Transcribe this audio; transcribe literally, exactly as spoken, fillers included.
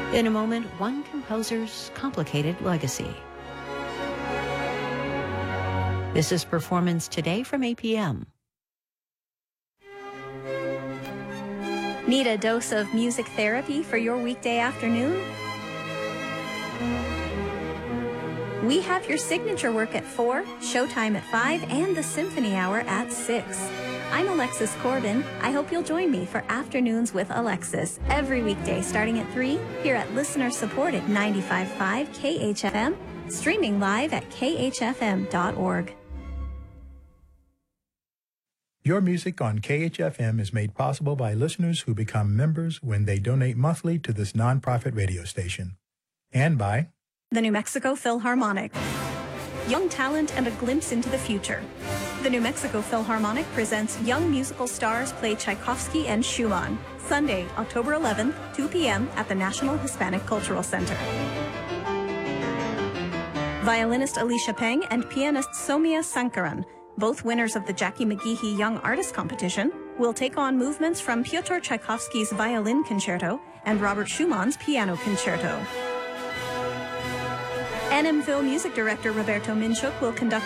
In a moment, one composer's complicated legacy. This is Performance Today from A P M. Need a dose of music therapy for your weekday afternoon? We have your signature work at four, showtime at five, and the symphony hour at six. I'm Alexis Corbin. I hope you'll join me for Afternoons with Alexis every weekday starting at three here at listener-supported ninety-five point five K H F M, streaming live at K H F M dot org. Your music on K H F M is made possible by listeners who become members when they donate monthly to this nonprofit radio station. And by the New Mexico Philharmonic. Young talent and a glimpse into the future. The New Mexico Philharmonic presents Young Musical Stars Play Tchaikovsky and Schumann, Sunday, October eleventh, two p.m. at the National Hispanic Cultural Center. Violinist Alicia Peng and pianist Somia Sankaran, both winners of the Jackie McGeehee Young Artist Competition, will take on movements from Pyotr Tchaikovsky's Violin Concerto and Robert Schumann's Piano Concerto. N M Phil music director Roberto Minchuk will conduct